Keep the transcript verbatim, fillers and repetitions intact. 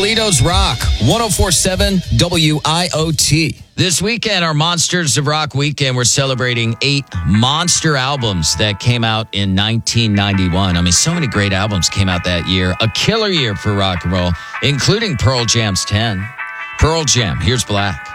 Toledo's Rock, one oh four point seven W I O T. This weekend, our Monsters of Rock weekend, we're celebrating eight monster albums that came out in nineteen ninety-one. I mean, so many great albums came out that year. A killer year for rock and roll, including Pearl Jam's ten. Pearl Jam, here's Black.